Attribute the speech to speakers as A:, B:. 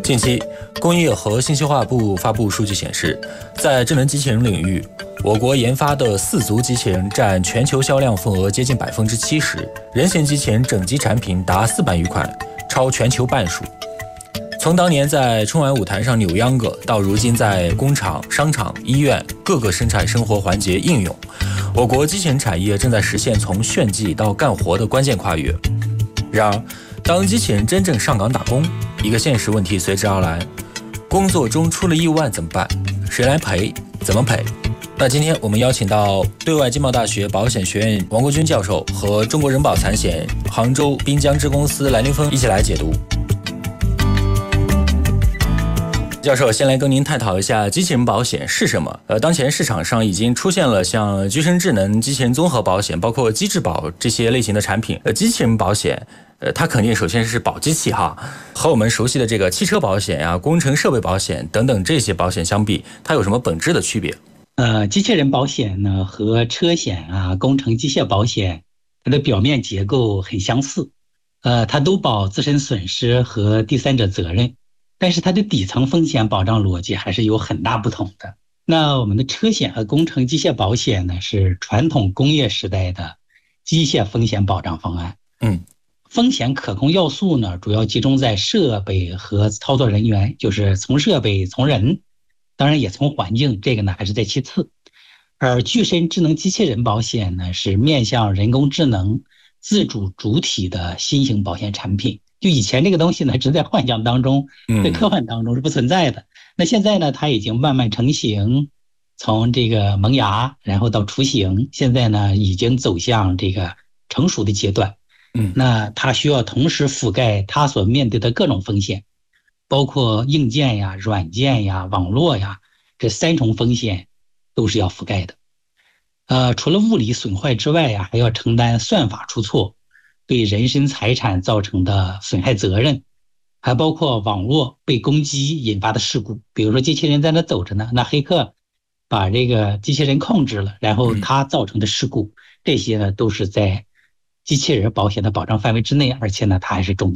A: 近期，工业和信息化部发布数据显示，在智能机器人领域，我国研发的四足机器人占全球销量份额接近70%，人形机器人整机产品达400余款，超全球半数。从当年在春晚舞台上扭秧歌，到如今在工厂、商场、医院各个生产生活环节应用，我国机器人产业正在实现从炫技到干活的关键跨越。然而，当机器人真正上岗打工，一个现实问题随之而来：工作中出了意外怎么办？谁来赔？怎么赔？那今天我们邀请到对外经贸大学保险学院王国军教授和中国人保产险杭州滨江支公司蓝凌峰一起来解读。教授，先来跟您探讨一下机器人保险是什么。当前市场上已经出现了像居生智能机器人综合保险，包括机智保这些类型的产品。机器人保险，它肯定首先是保机器哈，和我们熟悉的这个汽车保险呀、工程设备保险等等这些保险相比，它有什么本质的区别？
B: 机器人保险呢和车险啊、工程机械保险，它的表面结构很相似，它都保自身损失和第三者责任。但是它的底层风险保障逻辑还是有很大不同的。那我们的车险和工程机械保险呢，是传统工业时代的机械风险保障方案。风险可控要素呢，主要集中在设备和操作人员，就是从设备、从人，当然也从环境，这个呢还是在其次。而具身智能机器人保险呢，是面向人工智能自主主体的新型保险产品。就以前这个东西呢，只在幻想当中，在科幻当中是不存在的。那现在呢，它已经慢慢成型，从这个萌芽，然后到雏形，现在呢已经走向这个成熟的阶段。那它需要同时覆盖它所面对的各种风险，包括硬件呀、软件呀、网络呀，这三重风险都是要覆盖的。除了物理损坏之外呀，还要承担算法出错对人身财产造成的损害责任，还包括网络被攻击引发的事故。比如说机器人在那走着呢，那黑客把这个机器人控制了，然后它造成的事故，这些呢都是在机器人保险的保障范围之内，而且呢它还是重点。